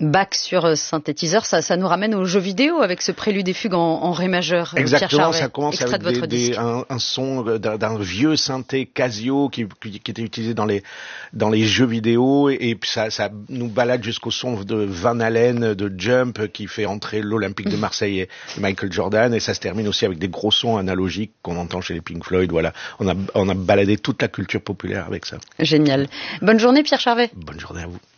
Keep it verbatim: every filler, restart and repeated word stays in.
Bach sur synthétiseur, ça, ça nous ramène aux jeux vidéo avec ce prélude et fugue en, en ré majeur. Exactement, Pierre Charvet, ça commence avec de votre des, des, un, un son d'un, d'un vieux synthé Casio qui, qui, qui était utilisé dans les dans les jeux vidéo, et, et puis ça, ça nous balade jusqu'au son de Van Halen, de Jump, qui fait entrer l'Olympique de Marseille et Michael Jordan, et ça se termine aussi avec des gros sons analogiques qu'on entend chez les Pink Floyd. Voilà, on a on a baladé toute la culture populaire avec ça. Génial. Bonne journée Pierre Charvet. Bonne journée à vous.